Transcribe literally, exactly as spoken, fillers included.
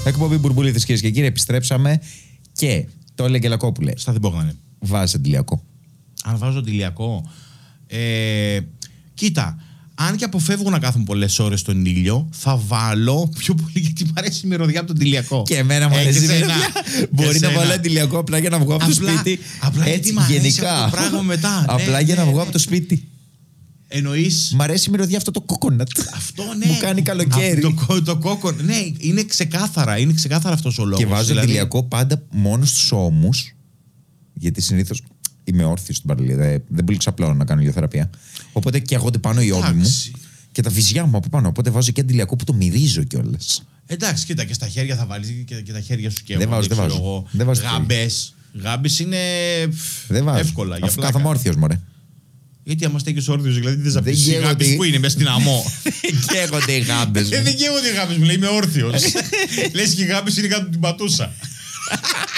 Εκπομπή Μπουρμπουλίδες, κυρίες και κύριοι, επιστρέψαμε και το έλεγε Γελακόπουλε. Στα διπόγνανε. Βάζει αντιλιακό. Αν βάζω αντιλιακό. Ε, κοίτα, αν και αποφεύγω να κάθομαι πολλές ώρες στον ήλιο, θα βάλω πιο πολύ γιατί μου αρέσει η μυρωδιά από τον τηλιακό. Και εμένα μου ε, αρέσει η σένα. μυρωδιά. Μπορεί να βάλω αντιλιακό απλά για να βγω από το Απλά- σπίτι. απλά γιατί Έτσι, μ' αρέσει γενικά. αυτό το πράγμα μετά. Απλά Ναι, για να ναι, βγω ναι. από το σπίτι. Εννοείς. Μ' αρέσει η μυρωδιά αυτό το κόκονατ. Αυτό ναι. Μου κάνει καλοκαίρι. Αυτό, το, το κόκκον. Ναι, είναι ξεκάθαρα. Είναι ξεκάθαρα αυτός ο λόγος. Και βάζω δηλαδή, αντιλιακό πάντα μόνο στους ώμους. Γιατί συνήθως είμαι όρθιος στην παραλία. Δεν, δεν πολύ ξαπλώνω να κάνω ηλιοθεραπεία. Οπότε καίγονται πάνω οι ώμοι μου εντάξει. και τα βυζιά μου από πάνω. Οπότε βάζω και αντιλιακό που το μυρίζω κιόλας. Εντάξει, κοίτα, και στα χέρια θα βάλεις και, και τα χέρια σου και Δεν βάζω, δεν ξέρω βάζω. εγώ. Δεν βάζω Γάμπες. Γάμπες είναι Δεν βάζω. εύκολα. Για Αφού πλάκα. κάθομαι όρθιος, μωρέ. Γιατί άμα στέκεις όρθιος, δηλαδή τι θες να Δεν πεις. Οι καίγονται. γάμπες που είναι, μες στην αμμό. Καίγονται οι γάμπες Ε, μου. δεν καίγονται οι γάμπες μου, λέει είμαι όρθιος. Λες και οι γάμπες είναι κάτω από την πατούσα.